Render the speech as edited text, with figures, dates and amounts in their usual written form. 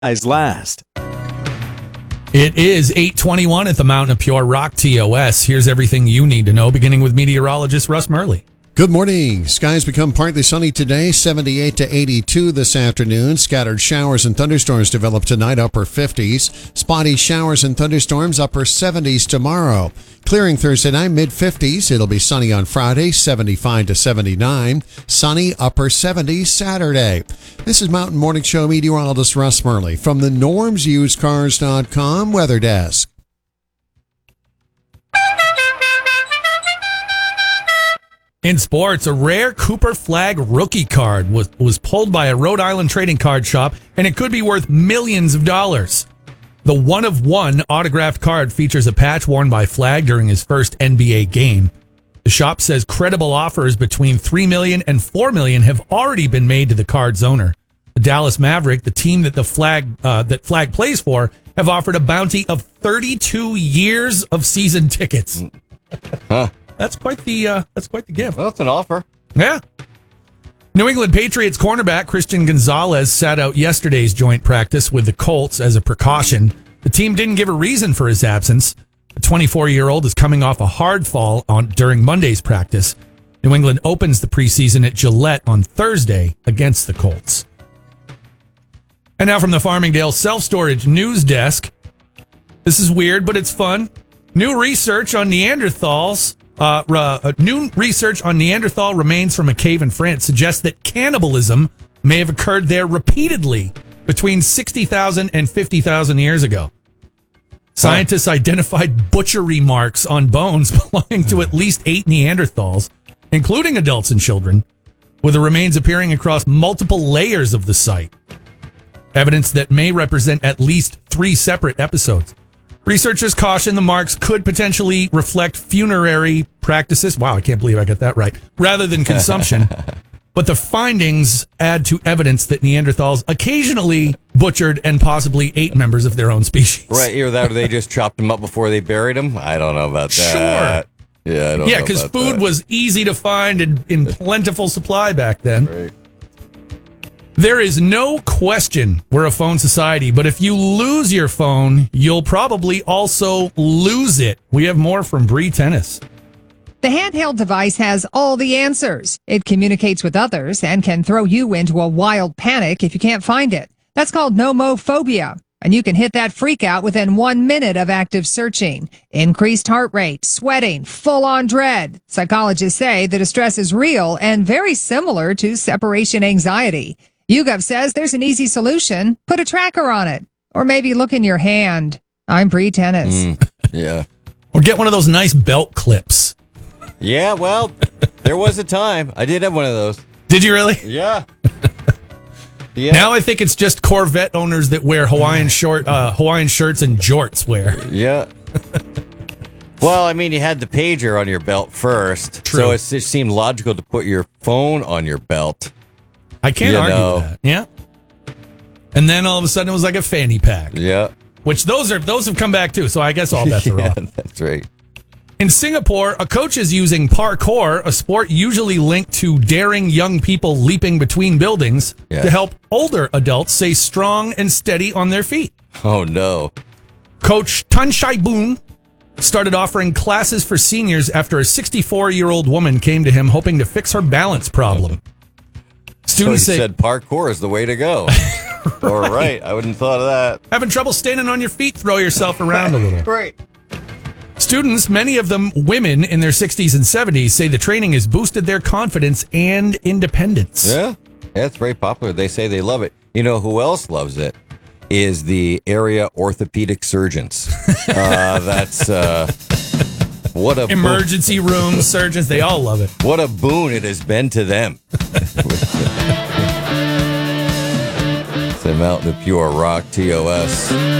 Eyes last. It is 8:21 at the Mountain of Pure Rock TOS. Here's everything you need to know, beginning with meteorologist Russ Murley. Good morning. Skies become partly sunny today, 78 to 82 this afternoon. Scattered showers and thunderstorms develop tonight, upper 50s. Spotty showers and thunderstorms, upper 70s tomorrow. Clearing Thursday night, mid-50s. It'll be sunny on Friday, 75 to 79. Sunny, upper 70s Saturday. This is Mountain Morning Show meteorologist Russ Murley from the NormsUsedCars.com Weather Desk. In sports, a rare Cooper Flag rookie card was pulled by a Rhode Island trading card shop, and it could be worth millions of dollars. The one-of-one autographed card features a patch worn by Flag during his first NBA game. The shop says credible offers between $3 million and $4 million have already been made to the card's owner. The Dallas Maverick, the team that Flag plays for, have offered a bounty of 32 years of season tickets. Huh. That's quite the gift. Well, that's an offer. Yeah. New England Patriots cornerback Christian Gonzalez sat out yesterday's joint practice with the Colts as a precaution. The team didn't give a reason for his absence. The 24-year-old is coming off a hard fall during Monday's practice. New England opens the preseason at Gillette on Thursday against the Colts. And now from the Farmingdale Self-Storage News Desk. This is weird, but it's fun. New research on Neanderthal remains from a cave in France suggests that cannibalism may have occurred there repeatedly between 60,000 and 50,000 years ago. Scientists identified butchery marks on bones belonging to at least 8 Neanderthals, including adults and children, with the remains appearing across multiple layers of the site. Evidence that may represent at least 3 separate episodes. Researchers caution the marks could potentially reflect funerary practices. Wow, I can't believe I got that right. Rather than consumption. But the findings add to evidence that Neanderthals occasionally butchered and possibly ate members of their own species. Right, either that or they just chopped them up before they buried them. I don't know about that. Sure. Yeah, I don't know. Yeah, because food was easy to find and in plentiful supply back then. Right. There is no question we're a phone society, but if you lose your phone, you'll probably also lose it. We have more from Bree Tennis. The handheld device has all the answers. It communicates with others and can throw you into a wild panic if you can't find it. That's called nomophobia. And you can hit that freak out within 1 minute of active searching. Increased heart rate, sweating, full-on dread. Psychologists say the distress is real and very similar to separation anxiety. YouGov says there's an easy solution. Put a tracker on it. Or maybe look in your hand. I'm Bree Tennis. Yeah. Or get one of those nice belt clips. Yeah, well, there was a time. I did have one of those. Did you really? Yeah. Yeah. Now I think it's just Corvette owners that wear Hawaiian shirts and jorts wear. Yeah. Well, I mean, you had the pager on your belt first. True. So it just seemed logical to put your phone on your belt. I can't argue that. Yeah. And then all of a sudden it was like a fanny pack. Yeah. Which those have come back too, so I guess all bets are off. That's right. In Singapore, a coach is using parkour, a sport usually linked to daring young people leaping between buildings, to help older adults stay strong and steady on their feet. Oh, no. Coach Tan Shai Boon started offering classes for seniors after a 64-year-old woman came to him hoping to fix her balance problem. Students so he said parkour is the way to go. Right. All right. I wouldn't have thought of that. Having trouble standing on your feet? Throw yourself around a little. Right. Students, many of them women in their 60s and 70s, say the training has boosted their confidence and independence. Yeah, it's very popular. They say they love it. You know who else loves it? Is the area orthopedic surgeons. That's what a emergency room surgeons. They all love it. What a boon it has been to them. It's a Mountain of Pure Rock TOS.